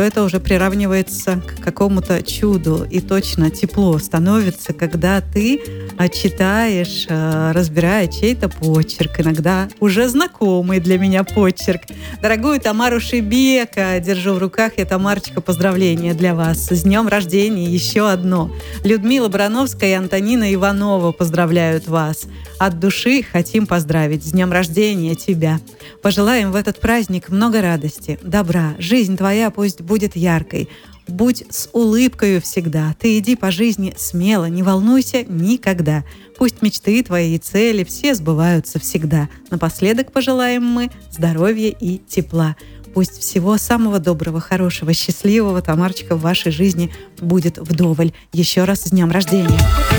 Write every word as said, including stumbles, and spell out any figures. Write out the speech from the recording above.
то это уже приравнивается к какому-то чуду. И точно тепло становится, когда ты читаешь, разбирая чей-то почерк, иногда уже знакомый для меня почерк. Дорогую Тамару Шебека держу в руках. Я, Тамарочка, поздравления для вас. С днем рождения еще одно. Людмила Барановская и Антонина Иванова поздравляют вас. От души хотим поздравить. С днем рождения тебя. Пожелаем в этот праздник много радости, добра. Жизнь твоя пусть будет яркой. Будь с улыбкой всегда. Ты иди по жизни смело, не волнуйся никогда. Пусть мечты твои и цели все сбываются всегда. Напоследок пожелаем мы здоровья и тепла. Пусть всего самого доброго, хорошего, счастливого, Тамарочка, в вашей жизни будет вдоволь. Еще раз с днем рождения!